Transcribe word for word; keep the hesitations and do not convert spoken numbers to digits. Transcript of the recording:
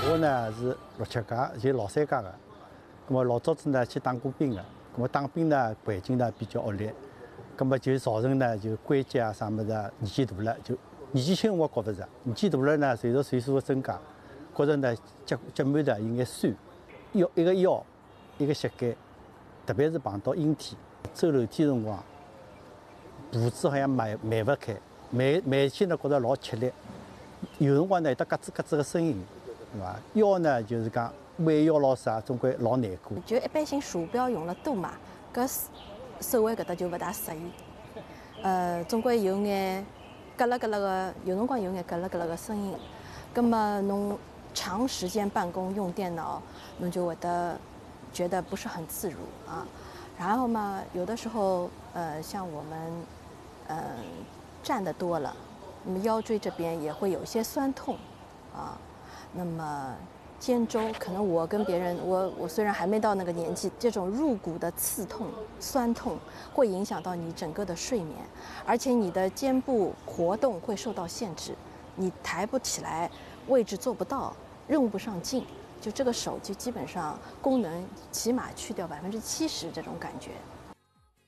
我呢是六七届，就老三届的。那么老早子呢去当过兵的，那么当兵呢环境呢比较恶劣，那么就造成呢就关节啊啥么子啊年纪大了，就年纪轻我觉不着，年纪大了呢随着岁数的增加，觉着呢脚脚腕的有眼酸，腰一个腰，一个膝盖，特别是碰到阴天，走楼梯辰光，步子好像迈迈不开，迈迈起呢觉着老吃力，有辰光呢有得咯吱咯吱的声音，对伐？腰呢就是讲。弯腰老啥，总归老难过。 就一般性鼠标用了多嘛，搿手腕搿搭就勿大适宜。呃，总归有眼咯啦咯啦个，有辰光有眼咯啦咯啦个声音。葛么侬长时间办公用电脑，侬就会得觉得不是很自如啊。然后嘛，有的时候呃，像我们嗯、呃、站的多了，那么腰椎这边也会有一些酸痛啊。那么。肩周可能我跟别人，我我虽然还没到那个年纪，这种入骨的刺痛、酸痛会影响到你整个的睡眠，而且你的肩部活动会受到限制，你抬不起来，位置做不到，用不上劲，就这个手就基本上功能起码去掉百分之七十这种感觉。